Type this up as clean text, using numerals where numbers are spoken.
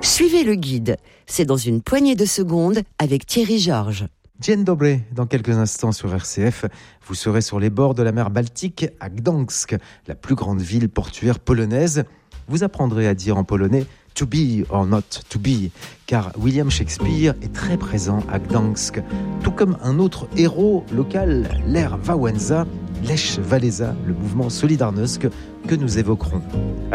Suivez le guide. C'est dans une poignée de secondes avec Thierry Georges. Dzień dobry, dans quelques instants sur RCF, vous serez sur les bords de la mer Baltique à Gdańsk, la plus grande ville portuaire polonaise. Vous apprendrez à dire en polonais « to be or not to be », car William Shakespeare est très présent à Gdańsk, tout comme un autre héros local, Lech Wałęsa, Lech Wałęsa, le mouvement Solidarnosc que nous évoquerons.